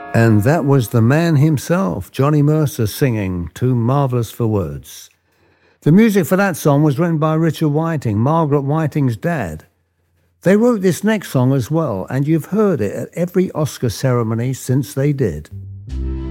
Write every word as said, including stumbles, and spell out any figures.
And that was the man himself, Johnny Mercer, singing Too Marvellous for Words. The music for that song was written by Richard Whiting, Margaret Whiting's dad. They wrote this next song as well, and you've heard it at every Oscar ceremony since they did.